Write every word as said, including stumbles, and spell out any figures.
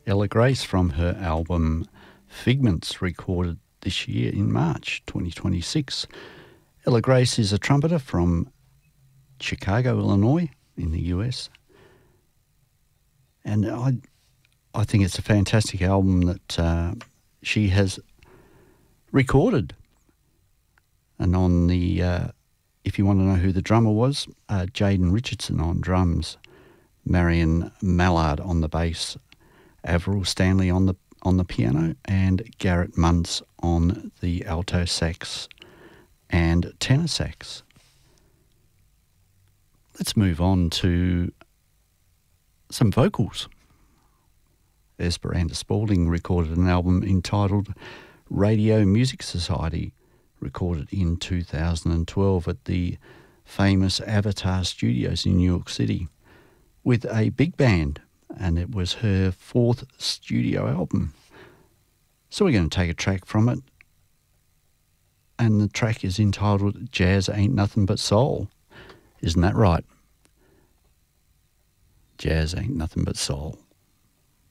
Ella Grace from her album Figments, recorded this year in March twenty twenty-six. Ella Grace is a trumpeter from Chicago, Illinois, in the U S. And I I think it's a fantastic album that uh, she has recorded. And on the, uh, if you want to know who the drummer was, uh, Jaden Richardson on drums, Marion Mallard on the bass, Avril Stanley on the on the piano, and Garrett Muntz on the alto sax and tenor sax. Let's move on to some vocals. Esperanza Spalding recorded an album entitled Radio Music Society, recorded in two thousand twelve at the famous Avatar Studios in New York City with a big band, and it was her fourth studio album. So we're going to take a track from it, and the track is entitled Jazz Ain't Nothing But Soul. Isn't that right? Jazz ain't nothing but soul.